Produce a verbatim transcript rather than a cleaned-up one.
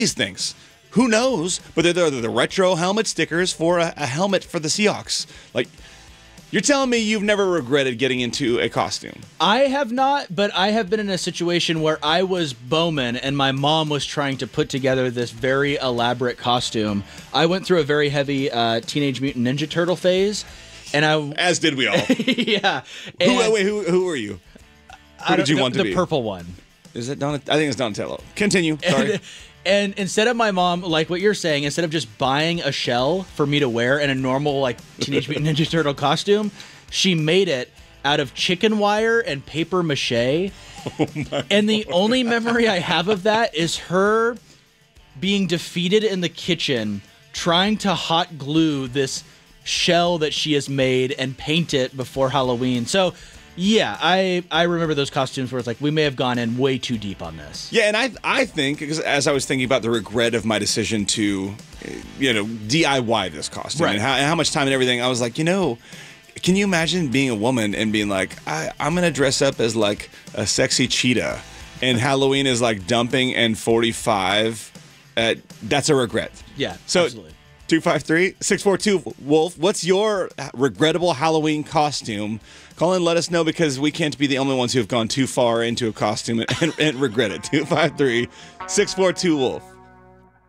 these things. Who knows? But they're, they're the retro helmet stickers for a, a helmet for the Seahawks. Like, you're telling me you've never regretted getting into a costume? I have not, but I have been in a situation where I was Bowman and my mom was trying to put together this very elaborate costume. I went through a very heavy uh, Teenage Mutant Ninja Turtle phase, and I as did we all. yeah. Who, wait, who who were you? Who did you the, want to the be? The purple one. Is it Don? I think it's Donatello. Continue. Sorry. And, and instead of my mom, like what you're saying, instead of just buying a shell for me to wear in a normal like Teenage Mutant Ninja Turtle costume, she made it out of chicken wire and paper mache. Oh and the Lord. only memory I have of that is her being defeated in the kitchen, trying to hot glue this shell that she has made and paint it before Halloween. So yeah, I, I remember those costumes where it's like we may have gone in way too deep on this. Yeah, and I I think, because as I was thinking about the regret of my decision to, you know, D I Y this costume right. and how, and how much time and everything, I was like, you know, can you imagine being a woman and being like, I, I'm going to dress up as like a sexy cheetah and Halloween is like dumping and forty-five? Uh, that's a regret. Yeah, so, absolutely. two five three, six four two, Wolf, what's your regrettable Halloween costume? Call in, let us know, because we can't be the only ones who have gone too far into a costume and, and, and regret it. two five three, six four two, Wolf.